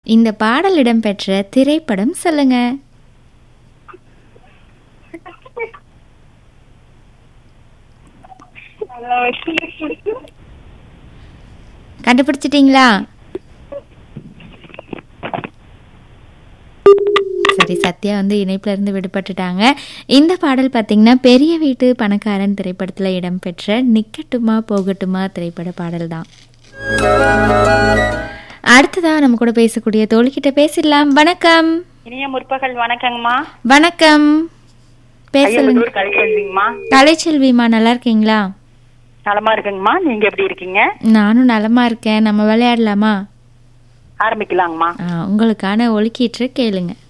இந்த பாடல் இடம்பெற்ற திரைப்படம் சொல்லுங்க. கண்டுபிடிச்சிட்டீங்களா? சரி, சத்யா இணைப்புல இருந்து விடுபட்டுட்டாங்க. இந்த பாடல் பார்த்தீங்கன்னா பெரிய வீட்டு பணக்காரன் திரைப்படத்தில் இடம்பெற்ற நிக்கட்டுமா போகட்டுமா திரைப்பட பாடல் தான். அடுத்ததா நம்ம கூட பேசக்கூடிய தோழிக்கிட்ட பேசிடலாம். வணக்கம். இனிய முற்பகல் வணக்கங்கம்மா. வணக்கம். பேசலுங்க. கலைச்செல்விமா, நல்லா இருக்கீங்களா? நலமா இருக்குங்கம்மா. நீங்க எப்படி இருக்கீங்க? நானும் நலமா இருக்கேன். நம்ம விளையாடலாமா? ஆரம்பிக்கலாங்கம்மா. உங்களுக்கான ஒலிக்கீற்று கேளுங்க.